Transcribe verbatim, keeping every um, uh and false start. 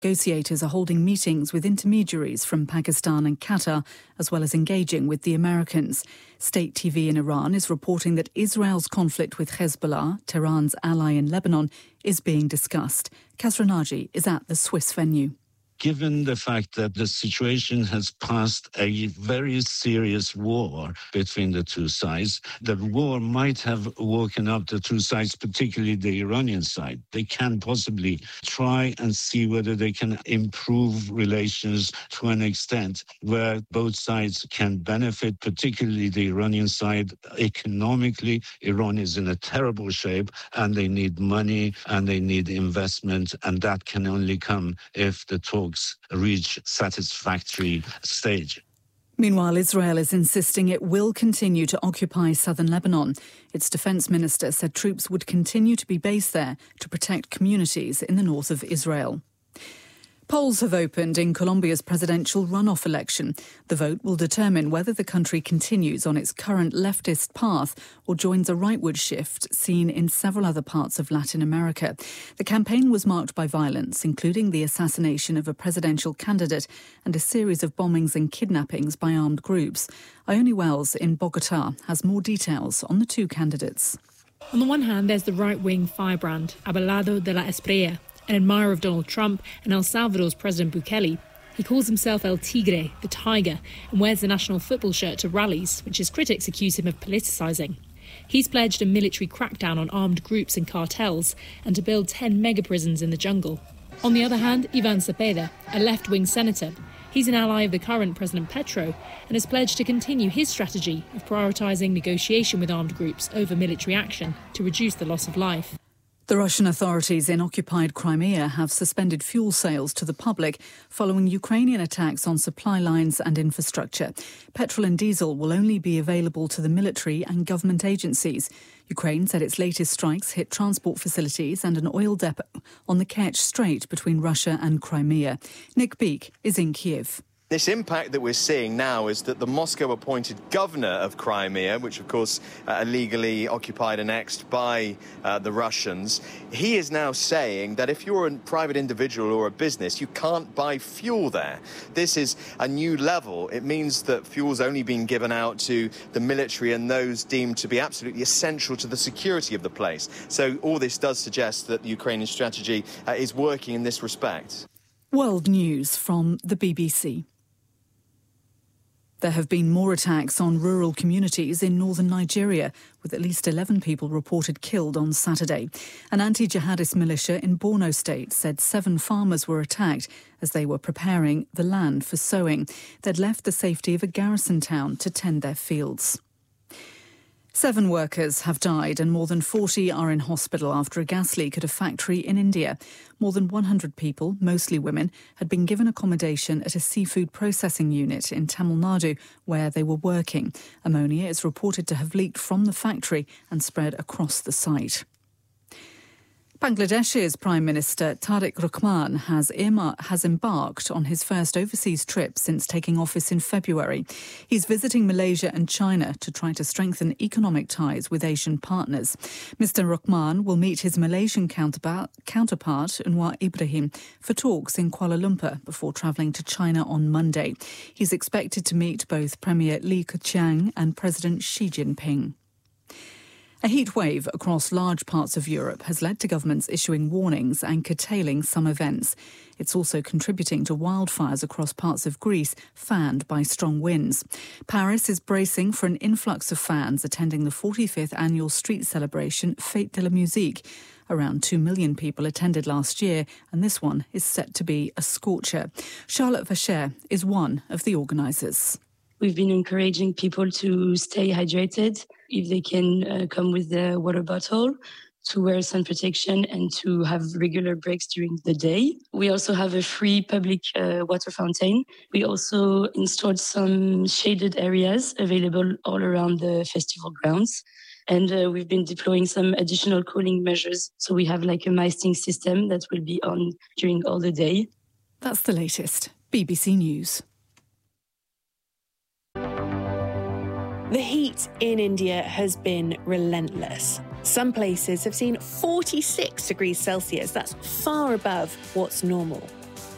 Negotiators are holding meetings with intermediaries from Pakistan and Qatar, as well as engaging with the Americans. State T V in Iran is reporting that Israel's conflict with Hezbollah, Tehran's ally in Lebanon, is being discussed. Kasra Naji is at the Swiss venue. Given the fact that the situation has passed a very serious war between the two sides, the war might have woken up the two sides, particularly the Iranian side. They can possibly try and see whether they can improve relations to an extent where both sides can benefit, particularly the Iranian side. Economically, Iran is in a terrible shape and they need money and they need investment, and that can only come if the talks reach satisfactory stage. Meanwhile, Israel is insisting it will continue to occupy southern Lebanon. Its defence minister said troops would continue to be based there to protect communities in the north of Israel. Polls have opened in Colombia's presidential runoff election. The vote will determine whether the country continues on its current leftist path or joins a rightward shift seen in several other parts of Latin America. The campaign was marked by violence, including the assassination of a presidential candidate and a series of bombings and kidnappings by armed groups. Ione Wells in Bogotá has more details on the two candidates. On the one hand, there's the right-wing firebrand, Abelardo de la Espriella, an admirer of Donald Trump and El Salvador's President Bukele. He calls himself El Tigre, the tiger, and wears the national football shirt to rallies, which his critics accuse him of politicising. He's pledged a military crackdown on armed groups and cartels and to build ten mega-prisons in the jungle. On the other hand, Ivan Cepeda, a left-wing senator. He's an ally of the current President Petro and has pledged to continue his strategy of prioritising negotiation with armed groups over military action to reduce the loss of life. The Russian authorities in occupied Crimea have suspended fuel sales to the public following Ukrainian attacks on supply lines and infrastructure. Petrol and diesel will only be available to the military and government agencies. Ukraine said its latest strikes hit transport facilities and an oil depot on the Kerch Strait between Russia and Crimea. Nick Beak is in Kiev. This impact that we're seeing now is that the Moscow-appointed governor of Crimea, which of course uh, illegally occupied and annexed by uh, the Russians, he is now saying that if you're a private individual or a business, you can't buy fuel there. This is a new level. It means that fuel's only been given out to the military and those deemed to be absolutely essential to the security of the place. So all this does suggest that the Ukrainian strategy uh, is working in this respect. World News from the B B C. There have been more attacks on rural communities in northern Nigeria, with at least eleven people reported killed on Saturday. An anti-jihadist militia in Borno State said seven farmers were attacked as they were preparing the land for sowing. They'd left the safety of a garrison town to tend their fields. Seven workers have died and more than forty are in hospital after a gas leak at a factory in India. More than one hundred people, mostly women, had been given accommodation at a seafood processing unit in Tamil Nadu where they were working. Ammonia is reported to have leaked from the factory and spread across the site. Bangladesh's Prime Minister Tariq Rahman has, earmar- has embarked on his first overseas trip since taking office in February. He's visiting Malaysia and China to try to strengthen economic ties with Asian partners. Mister Rahman will meet his Malaysian counterpart, counterpart Anwar Ibrahim, for talks in Kuala Lumpur before travelling to China on Monday. He's expected to meet both Premier Li Keqiang and President Xi Jinping. A heat wave across large parts of Europe has led to governments issuing warnings and curtailing some events. It's also contributing to wildfires across parts of Greece, fanned by strong winds. Paris is bracing for an influx of fans attending the forty-fifth annual street celebration Fête de la Musique. Around two million people attended last year, and this one is set to be a scorcher. Charlotte Vacher is one of the organisers. We've been encouraging people to stay hydrated. If they can uh, come with their water bottle, to wear sun protection and to have regular breaks during the day. We also have a free public uh, water fountain. We also installed some shaded areas available all around the festival grounds. And uh, we've been deploying some additional cooling measures. So we have like a misting system that will be on during all the day. That's the latest. B B C News. The heat in India has been relentless. Some places have seen forty-six degrees Celsius. That's far above what's normal.